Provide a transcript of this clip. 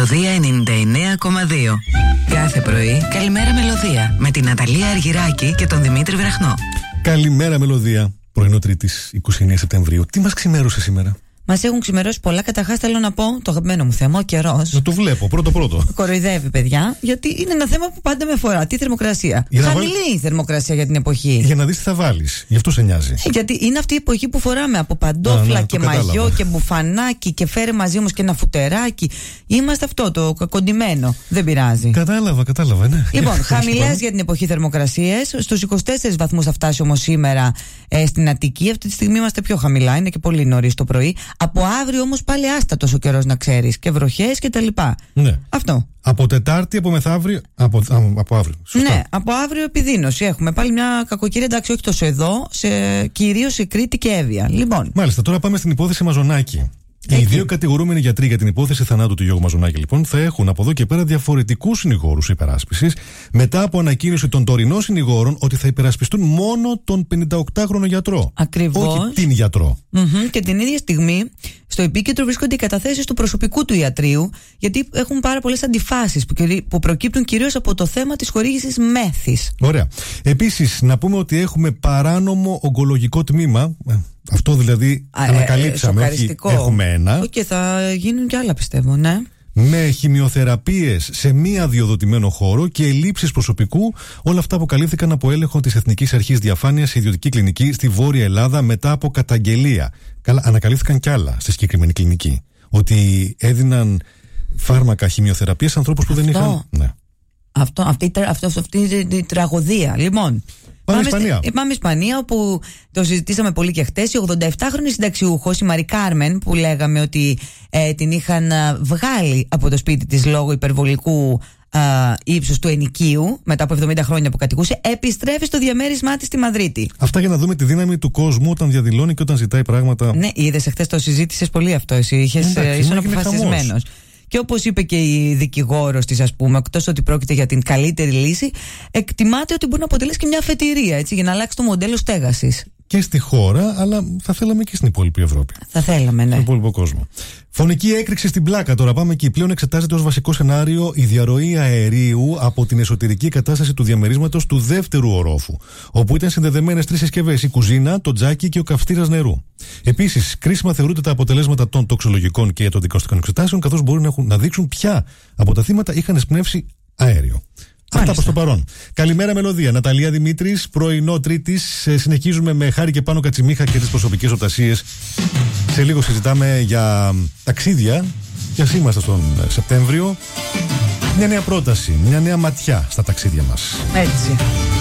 Μελωδία 99,2. Κάθε πρωί, καλημέρα Μελωδία. Με την Ναταλία Αργυράκη και τον Δημήτρη Βραχνό. Καλημέρα Μελωδία. Πρωινό Τρίτης 29 Σεπτεμβρίου. Τι μας ξημέρωσε σήμερα? Μας έχουν ξημερώσει πολλά. Καταρχάς θέλω να πω το αγαπημένο μου θέμα, ο καιρός. Να το βλέπω, πρώτο. Κοροϊδεύει, παιδιά, γιατί είναι ένα θέμα που πάντα με αφορά. Τι θερμοκρασία. Χαμηλή η θερμοκρασία για την εποχή. Για να δεις τι θα βάλεις. Γι' αυτό σε νοιάζει. Γιατί είναι αυτή η εποχή που φοράμε από παντόφλα και μαγιό και μπουφανάκι και φέρε μαζί μας και ένα φουτεράκι. Είμαστε αυτό το κοντιμένο. Δεν πειράζει. Κατάλαβα, ναι. Λοιπόν, χαμηλές για την εποχή θερμοκρασίες. Στους 24 βαθμούς θα φτάσει όμως σήμερα στην Αττική. Αυτή τη στιγμή είμαστε πιο χαμηλά. Είναι και πολύ νωρίς το πρωί. Από αύριο όμως πάλι άστατος ο καιρός, να ξέρεις. Και βροχές και τα λοιπά. Ναι. Αυτό. Από Τετάρτη, από μεθαύριο. Από αύριο. Σωστά. Ναι, από αύριο επιδείνωση. Έχουμε πάλι μια κακοκαιρία, εντάξει, όχι τόσο εδώ, κυρίως σε Κρήτη και Εύβοια. Λοιπόν. Μάλιστα, τώρα πάμε στην υπόθεση Μαζονάκη. Οι δύο κατηγορούμενοι γιατροί για την υπόθεση θανάτου του Γιώργου Μαζονάκη, λοιπόν, θα έχουν από εδώ και πέρα διαφορετικούς συνηγόρους υπεράσπισης, μετά από ανακοίνωση των τωρινών συνηγόρων ότι θα υπερασπιστούν μόνο τον 58χρονο γιατρό. Ακριβώς. Όχι την γιατρό. Και την ίδια στιγμή στο επίκεντρο βρίσκονται οι καταθέσεις του προσωπικού του ιατρείου, γιατί έχουν πάρα πολλές αντιφάσεις που προκύπτουν κυρίως από το θέμα της χορήγησης μέθης. Ωραία. Επίσης, να πούμε ότι έχουμε παράνομο ογκολογικό τμήμα. Αυτό δηλαδή ανακαλύψαμε. Όχι, έχουμε ένα. Και θα γίνουν κι άλλα, πιστεύω, ναι. Με χημειοθεραπείες σε μη αδειοδοτημένο χώρο και ελλείψεις προσωπικού. Όλα αυτά αποκαλύφθηκαν από έλεγχο της Εθνικής Αρχής Διαφάνειας σε ιδιωτική κλινική στη Βόρεια Ελλάδα μετά από καταγγελία. Καλά, ανακαλύφθηκαν κι άλλα στη συγκεκριμένη κλινική. Ότι έδιναν φάρμακα χημειοθεραπείας σε ανθρώπους που δεν είχαν. Ναι. Αυτή η τραγωδία. Λοιπόν. Πάμε Ισπανία, όπου το συζητήσαμε πολύ και χτες. Η 87χρονη συνταξιούχος, η Μαρή Κάρμεν, που λέγαμε ότι την είχαν βγάλει από το σπίτι της λόγω υπερβολικού ύψους του ενοικίου, μετά από 70 χρόνια που κατοικούσε, επιστρέφει στο διαμέρισμά της στη Μαδρίτη. Αυτά για να δούμε τη δύναμη του κόσμου όταν διαδηλώνει και όταν ζητάει πράγματα. Ναι, είδες εχθές το συζήτησες πολύ αυτό. Εσύ ήσουν αποφασισμένος. Και όπως είπε και η δικηγόρος της, ας πούμε, εκτός ότι πρόκειται για την καλύτερη λύση, εκτιμάται ότι μπορεί να αποτελέσει και μια αφετηρία, έτσι, για να αλλάξει το μοντέλο στέγασης. Και στη χώρα, αλλά θα θέλαμε και στην υπόλοιπη Ευρώπη. Θα θέλαμε, ναι. Στον υπόλοιπο κόσμο. Φωνική έκρηξη στην πλάκα. Τώρα πάμε εκεί. Πλέον εξετάζεται ως βασικό σενάριο η διαρροή αερίου από την εσωτερική κατάσταση του διαμερίσματος του δεύτερου ορόφου, όπου ήταν συνδεδεμένες 3 συσκευές: η κουζίνα, το τζάκι και ο καυστήρας νερού. Επίσης, κρίσιμα θεωρούνται τα αποτελέσματα των τοξολογικών και ιατροδικαστικών εξετάσεων, καθώς μπορούν να δείξουν ποια από τα θύματα είχαν εισπνεύσει αέριο. Αυτά προς το παρόν. Καλημέρα Μελωδία. Ναταλία Δημήτρης, πρωινό Τρίτης. Συνεχίζουμε με Χάρη και Πάνο Κατσιμίχα και τις προσωπικές ορτασίες. Σε λίγο συζητάμε για ταξίδια. Και ας είμαστε στον Σεπτέμβριο. Μια νέα πρόταση, μια νέα ματιά στα ταξίδια μας. Έτσι.